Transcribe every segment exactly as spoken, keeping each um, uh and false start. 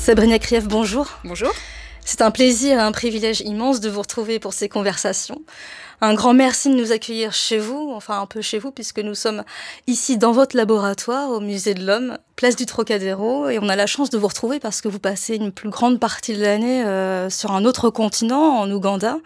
Sabrina Krief, bonjour. Bonjour. C'est un plaisir et un privilège immense de vous retrouver pour ces conversations. Un grand merci de nous accueillir chez vous, enfin un peu chez vous, puisque nous sommes ici dans votre laboratoire, au Musée de l'Homme, place du Trocadéro, et on a la chance de vous retrouver parce que vous passez une plus grande partie de l'année euh, sur un autre continent, en Ouganda.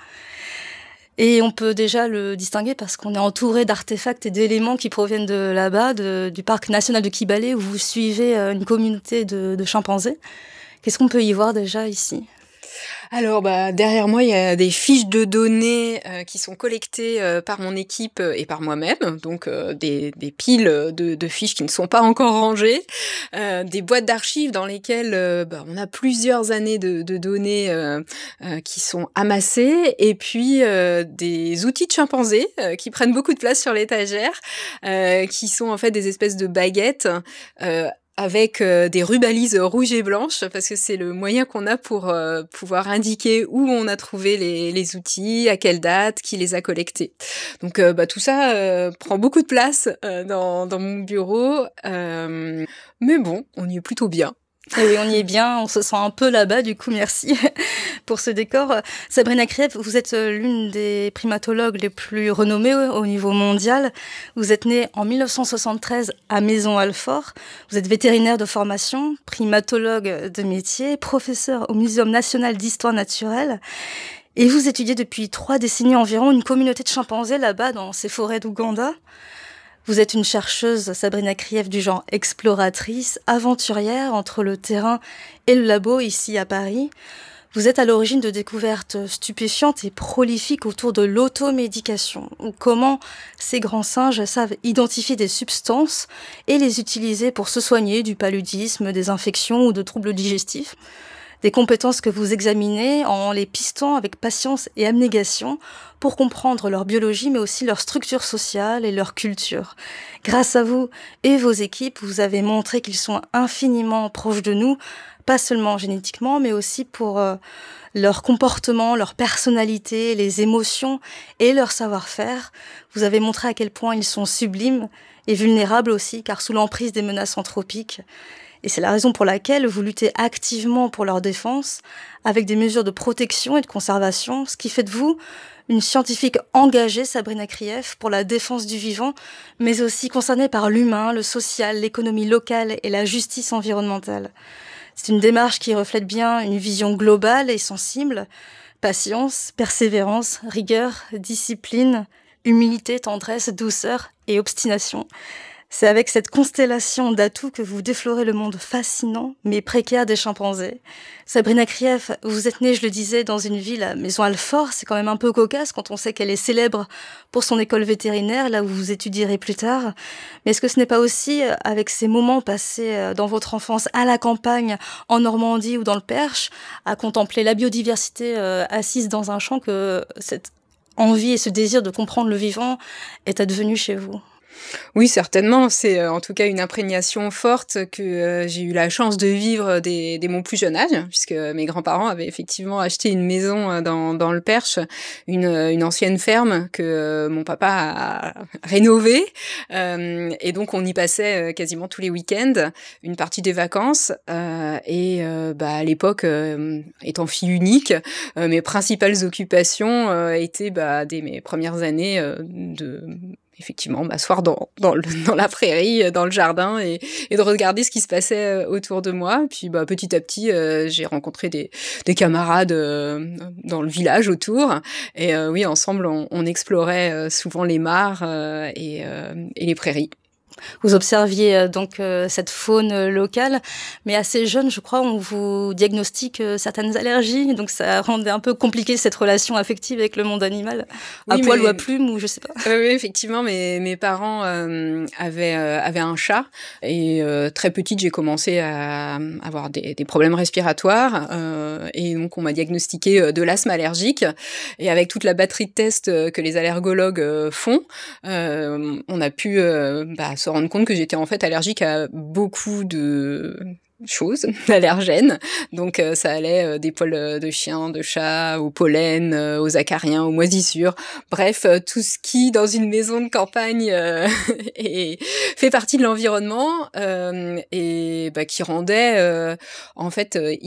Et on peut déjà le distinguer parce qu'on est entouré d'artefacts et d'éléments qui proviennent de là-bas, de, du parc national de Kibale, où vous suivez une communauté de, de chimpanzés. Qu'est-ce qu'on peut y voir déjà ici ? Alors, bah, derrière moi, il y a des fiches de données euh, qui sont collectées euh, par mon équipe et par moi-même, donc euh, des, des piles de, de fiches qui ne sont pas encore rangées, euh, des boîtes d'archives dans lesquelles euh, bah, on a plusieurs années de, de données euh, euh, qui sont amassées, et puis euh, des outils de chimpanzés euh, qui prennent beaucoup de place sur l'étagère, euh, qui sont en fait des espèces de baguettes euh, avec euh, des rubalises rouges et blanches, parce que c'est le moyen qu'on a pour euh, pouvoir indiquer où on a trouvé les, les outils, à quelle date, qui les a collectés. Donc euh, bah, tout ça euh, prend beaucoup de place euh, dans, dans mon bureau, euh, mais bon, on y est plutôt bien. Et oui, on y est bien, on se sent un peu là-bas, du coup, merci pour ce décor. Sabrina Krief, vous êtes l'une des primatologues les plus renommées au niveau mondial. Vous êtes née en dix-neuf cent soixante-treize à Maisons-Alfort. Vous êtes vétérinaire de formation, primatologue de métier, professeur au Muséum national d'histoire naturelle. Et vous étudiez depuis trois décennies environ une communauté de chimpanzés là-bas, dans ces forêts d'Ouganda. Vous êtes une chercheuse, Sabrina Krief, du genre exploratrice, aventurière entre le terrain et le labo ici à Paris. Vous êtes à l'origine de découvertes stupéfiantes et prolifiques autour de l'automédication, ou comment ces grands singes savent identifier des substances et les utiliser pour se soigner du paludisme, des infections ou de troubles digestifs. Des compétences que vous examinez en les pistant avec patience et abnégation pour comprendre leur biologie, mais aussi leur structure sociale et leur culture. Grâce à vous et vos équipes, vous avez montré qu'ils sont infiniment proches de nous, pas seulement génétiquement, mais aussi pour euh, leur comportement, leur personnalité, les émotions et leur savoir-faire. Vous avez montré à quel point ils sont sublimes et vulnérables aussi, car sous l'emprise des menaces anthropiques. Et c'est la raison pour laquelle vous luttez activement pour leur défense, avec des mesures de protection et de conservation, ce qui fait de vous une scientifique engagée, Sabrina Krief, pour la défense du vivant, mais aussi concernée par l'humain, le social, l'économie locale et la justice environnementale. C'est une démarche qui reflète bien une vision globale et sensible, patience, persévérance, rigueur, discipline, humilité, tendresse, douceur et obstination. C'est avec cette constellation d'atouts que vous déflorez le monde fascinant, mais précaire des chimpanzés. Sabrina Krief, vous êtes née, je le disais, dans une ville à Maisons-Alfort. C'est quand même un peu cocasse quand on sait qu'elle est célèbre pour son école vétérinaire, là où vous étudierez plus tard. Mais est-ce que ce n'est pas aussi avec ces moments passés dans votre enfance à la campagne, en Normandie ou dans le Perche, à contempler la biodiversité euh, assise dans un champ, que cette envie et ce désir de comprendre le vivant est advenu chez vous ? Oui, certainement. C'est euh, en tout cas une imprégnation forte que euh, j'ai eu la chance de vivre dès, dès mon plus jeune âge, puisque mes grands-parents avaient effectivement acheté une maison euh, dans, dans le Perche, une, une ancienne ferme que euh, mon papa a rénovée. Euh, et donc, on y passait euh, quasiment tous les week-ends, une partie des vacances. Euh, et euh, bah, à l'époque, euh, étant fille unique, euh, mes principales occupations euh, étaient bah, dès mes premières années euh, de... effectivement, m'asseoir dans, dans, le, dans la prairie, dans le jardin, et, et de regarder ce qui se passait autour de moi. Puis bah, petit à petit, euh, j'ai rencontré des, des camarades euh, dans le village autour. Et euh, oui, ensemble, on, on explorait euh, souvent les mares euh, et, euh, et les prairies. Vous observiez euh, donc euh, cette faune euh, locale, mais assez jeune, je crois, on vous diagnostique euh, certaines allergies, donc ça rendait un peu compliqué cette relation affective avec le monde animal, à oui, poil mais... ou à plume, ou je sais pas. Euh, oui, effectivement, mes, mes parents euh, avaient, euh, avaient un chat, et euh, très petite, j'ai commencé à avoir des, des problèmes respiratoires, euh, et donc on m'a diagnostiqué de l'asthme allergique, et avec toute la batterie de tests que les allergologues euh, font, euh, on a pu euh, bah, se rendre compte que j'étais en fait allergique à beaucoup de choses allergènes, donc euh, ça allait euh, des poils de chien, de chat, au pollen, euh, aux acariens, aux moisissures, bref, euh, tout ce qui dans une maison de campagne euh, est, fait partie de l'environnement euh, et bah, qui rendait euh, en fait